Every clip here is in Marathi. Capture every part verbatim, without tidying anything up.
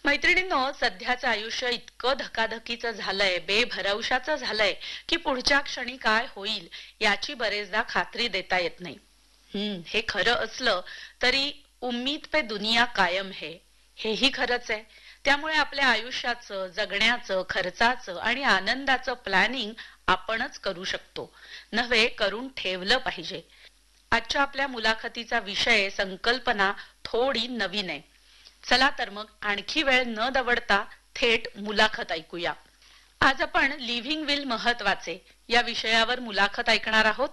मैत्रिणींनो, सध्याचं आयुष्य इतकं धकाधकीचं झालंय, बेभरवशाचं झालंय की पुढच्या क्षणी काय होईल याची बरेचदा खात्री देता येत नाही. हम्म हे खरं असलं तरी उम्मीद पे दुनिया कायम है, हेही खरंच आहे. त्यामुळे आपल्या आयुष्याचं, जगण्याचं, खर्चाचं आणि आनंदाचं प्लॅनिंग आपणच करू शकतो, नव्हे करून ठेवलं पाहिजे. आजच्या आपल्या मुलाखतीचा विषय, संकल्पना थोडी नवीन आहे. चला तर मग आणखी वेळ न दवडता थेट मुलाखत ऐकूया. आज आपण लिव्हिंग विल महत्वाचे या विषयावर मुलाखत ऐकणार आहोत.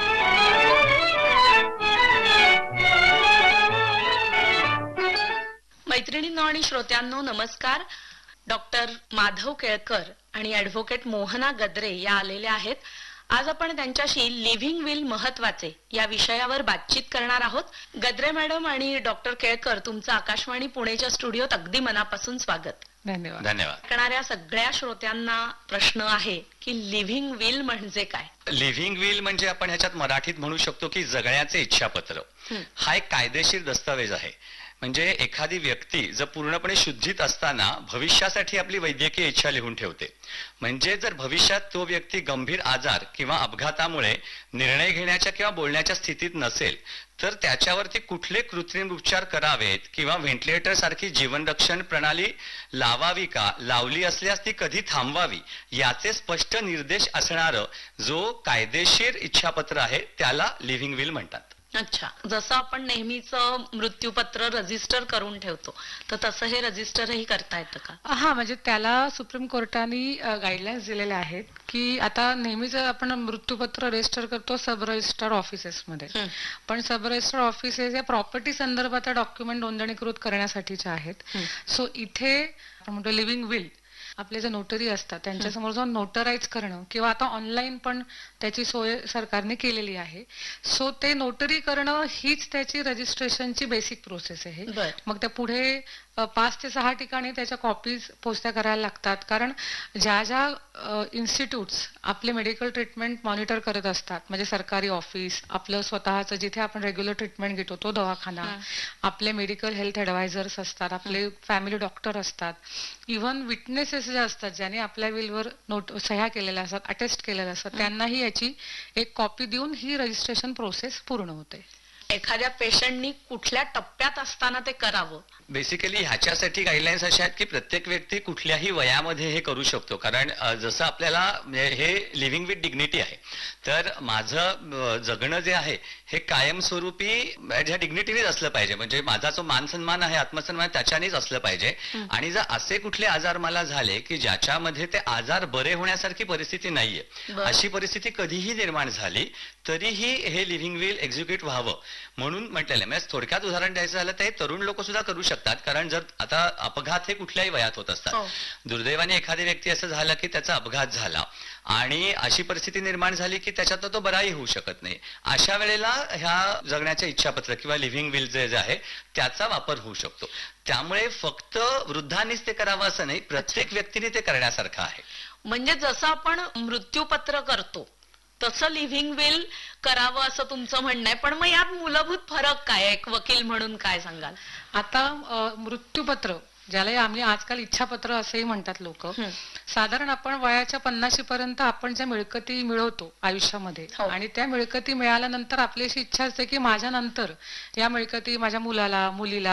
मैत्रिणींनो आणि श्रोत्यांनो, नमस्कार. डॉक्टर माधव केळकर आणि ॲडव्होकेट मोहना गद्रे या आलेल्या आहेत. आज आपण त्यांच्याशी लिव्हिंग विल महत्वाचे या विषयावर बातचीत करणार आहोत. गद्रे मॅडम आणि डॉक्टर केळकर, तुमचं आकाशवाणी पुणेच्या स्टुडिओत अगदी मनापासून स्वागत. धन्यवाद. धन्यवाद. ऐकणाऱ्या सगळ्या श्रोत्यांना प्रश्न आहे की लिव्हिंग विल म्हणजे काय? लिव्हिंग विल म्हणजे आपण ह्याच्यात मराठीत म्हणू शकतो की जगण्याचे इच्छापत्र. हा एक कायदेशीर दस्तावेज आहे. म्हणजे एखादी व्यक्ती जर पूर्णपणे शुद्धीत असताना भविष्यासाठी आपली वैद्यकीय इच्छा लिहून ठेवते. म्हणजे जर भविष्यात तो व्यक्ती गंभीर आजार किंवा अपघातामुळे निर्णय घेण्याच्या किंवा बोलण्याच्या स्थितीत नसेल तर त्याच्यावरती कुठले कृत्रिम उपचार करावेत किंवा व्हेंटिलेटर सारखी जीवनरक्षण प्रणाली लावावी का, लावली असल्यास ती कधी थांबवावी, याचे स्पष्ट निर्देश असणारं जो कायदेशीर इच्छापत्र आहे त्याला लिव्हिंग विल म्हणतात. अच्छा, जसं आपण नेहमीच मृत्यूपत्र रजिस्टर करून ठेवतो तर तसं हे रजिस्टरही करता येतं का? हा, म्हणजे त्याला सुप्रीम कोर्टाने गाईडलाईन्स दिलेल्या आहेत की आता नेहमीच आपण मृत्यूपत्र रजिस्टर करतो सब रजिस्टर ऑफिसेसमध्ये, पण सब रजिस्टर ऑफिसेस या प्रॉपर्टी संदर्भात डॉक्युमेंट नोंदणीकृत करण्यासाठीचे आहेत. सो इथे आपण म्हणतो लिव्हिंग विल आपले जे नोटरी असतात त्यांच्यासमोर जाऊन नोटराईज करणं किंवा आता ऑनलाईन पण त्याची सोय सरकारने केलेली आहे. सो ते नोटरी करणं हीच त्याची रजिस्ट्रेशनची बेसिक प्रोसेस आहे. मग त्या पुढे पाच ते सहा ठिकाणी त्याच्या कॉपीज पोस्ट्या करायला लागतात. कारण ज्या ज्या इन्स्टिट्यूट्स आपले मेडिकल ट्रीटमेंट मॉनिटर करत असतात, म्हणजे सरकारी ऑफिस, आपलं स्वतःचं जिथे आपण रेग्युलर ट्रीटमेंट घेतो तो दवाखाना, आपले मेडिकल हेल्थ ऍडवायझर्स असतात, आपले फॅमिली डॉक्टर असतात, इव्हन विटनेसेस जे असतात ज्याने आपल्या विलवर नोट सह्या केलेल्या असतात, अटेस्ट केलेल्या असतात, त्यांनाही याची एक कॉपी देऊन ही रजिस्ट्रेशन प्रोसेस पूर्ण होते. एखाद्या पेशंटनी कुठल्या टप्प्यात असताना ते करावं? बेसिकली ह्याच्यासाठी गाईडलाईन्स अशा आहेत की प्रत्येक व्यक्ती कुठल्याही वयामध्ये हे करू शकतो. कारण जसं आपल्याला हे लिव्हिंग विथ डिग्निटी आहे, तर माझं जगणं जे आहे हे कायमस्वरूपी ह्या डिग्निटीनेच असलं पाहिजे. म्हणजे माझा जो मान सन्मान आहे, आत्मसन्मान, त्याच्यानेच असलं पाहिजे. आणि जर असे कुठले आजार मला झाले की ज्याच्यामध्ये ते आजार बरे होण्यासारखी परिस्थिती नाहीये, अशी परिस्थिती कधीही निर्माण झाली तरीही हे लिव्हिंग विल एक्झिक्यूट व्हावं म्हणून म्हटलेलं आहे. म्हणजे थोडक्यात उदाहरण द्यायचं झालं तर हे तरुण लोक सुद्धा करू शकतात. कारण जर आता अपघात हे कुठल्याही वयात होत असतात. दुर्दैवाने एखादी व्यक्ती असं झालं की त्याचा अपघात झाला आणि अशी परिस्थिती निर्माण झाली की त्याच्यात तो बराही होऊ शकत नाही, अशा वेळेला ह्या जगण्याचे इच्छापत्र किंवा लिव्हिंग विल जे आहे त्याचा वापर होऊ शकतो. त्यामुळे फक्त वृद्धांनीच ते करावं असं नाही, प्रत्येक व्यक्तीने ते करण्यासारखं आहे. म्हणजे जसं आपण मृत्यूपत्र करतो तसं लिव्हिंग विल करावं असं तुमचं म्हणणं आहे. पण मग यात मूलभूत फरक काय आहे, एक वकील म्हणून काय सांगाल? आता मृत्यूपत्र ज्याला आम्ही आजकाल इच्छापत्र असेही म्हणतात लोक, साधारण आपण वयाच्या पन्नाशी पर्यंत आपण ज्या मिळकती मिळवतो आयुष्यामध्ये आणि त्या मिळकती मिळाल्यानंतर आपली अशी इच्छा असते की माझ्या नंतर या मिळकती माझ्या मुलाला, मुलीला